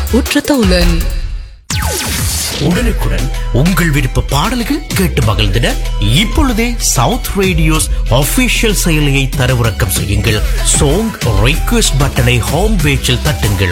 உற்ற தோழன். உடனுக்குடன் உங்கள் விருப்ப பாடல்கள் கேட்டு மகிழ்ந்திட இப்பொழுதே சவுத் ரேடியோஸ் ஆபீஷியல் செயலியை தரவிறக்கம் செய்யுங்கள். சாங் ரிக்வெஸ்ட் பட்டனை ஹோம் பேஜில் தட்டுங்கள்.